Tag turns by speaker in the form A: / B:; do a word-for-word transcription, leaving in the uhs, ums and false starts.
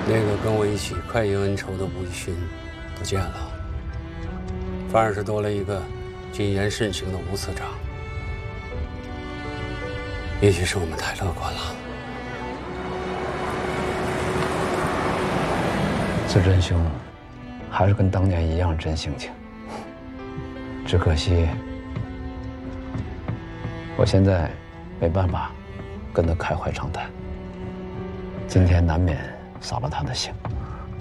A: 那个跟我一起快意恩仇的吴义勋不见了，反而是多了一个谨言慎行的吴次长。也许是我们太乐观了。
B: 自珍兄还是跟当年一样真性情，只可惜我现在没办法跟他开怀畅谈，今天难免扫了他的兴。